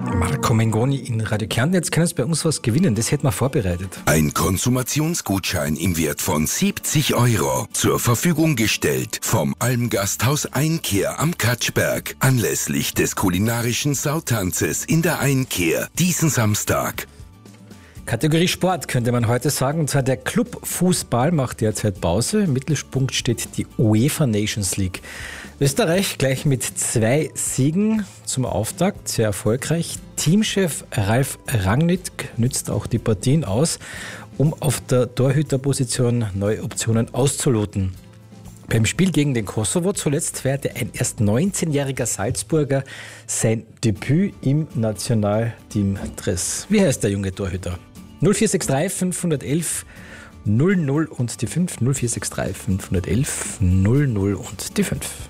Marco Mengoni in Radio Kärnten. Jetzt können Sie bei uns was gewinnen. Das hätten wir vorbereitet. Ein Konsumationsgutschein im Wert von 70 € zur Verfügung gestellt vom Almgasthaus Einkehr am Katschberg anlässlich des kulinarischen Sautanzes in der Einkehr diesen Samstag. Kategorie Sport könnte man heute sagen. Und zwar der Clubfußball macht derzeit Pause. Im Mittelpunkt steht die UEFA Nations League. Österreich gleich mit 2 Siegen zum Auftakt, sehr erfolgreich. Teamchef Ralf Rangnick nützt auch die Partien aus, um auf der Torhüterposition neue Optionen auszuloten. Beim Spiel gegen den Kosovo zuletzt feierte ein erst 19-jähriger Salzburger sein Debüt im Nationalteam-Dress. Wie heißt der junge Torhüter? 0463 511 00 und die 5. 0463 511 00 und die 5.